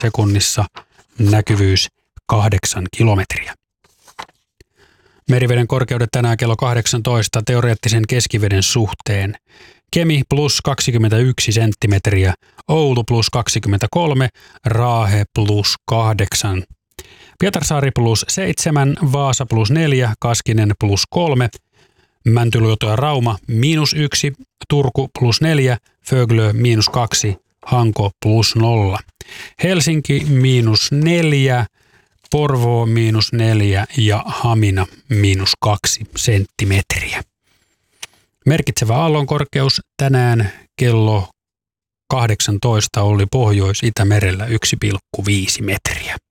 sekunnissa, näkyvyys 8 kilometriä. Meriveden korkeudet tänään kello 18 teoreettisen keskiveden suhteen. Kemi plus 21 senttimetriä, Oulu plus 23, Raahe plus 8. Pietarsaari plus 7, Vaasa plus 4, Kaskinen plus 3, Mäntyluoto ja Rauma miinus 1, Turku plus 4, Föglö miinus 2, Hanko plus 0. Helsinki miinus 4, Porvoo miinus 4 ja Hamina miinus 2 senttimetriä. Merkitsevä aallonkorkeus tänään kello 18 oli Pohjois-Itämerellä 1,5 metriä.